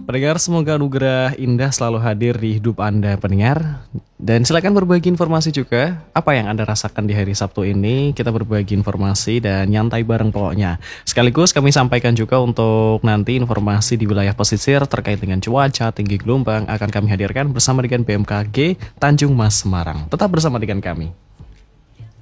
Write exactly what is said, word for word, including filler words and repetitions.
Pendengar, semoga anugerah indah selalu hadir di hidup Anda pendengar. Dan silakan berbagi informasi juga apa yang Anda rasakan di hari Sabtu ini. Kita berbagi informasi dan nyantai bareng pokoknya. Sekaligus kami sampaikan juga untuk nanti informasi di wilayah pesisir terkait dengan cuaca, tinggi gelombang akan kami hadirkan bersama dengan B M K G Tanjung Mas Semarang. Tetap bersama dengan kami.